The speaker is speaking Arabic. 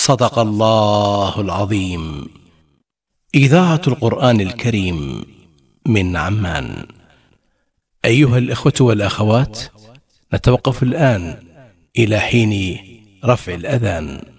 صدق الله العظيم. إذاعة القرآن الكريم من عمان. أيها الإخوة والأخوات، نتوقف الآن إلى حين رفع الأذان.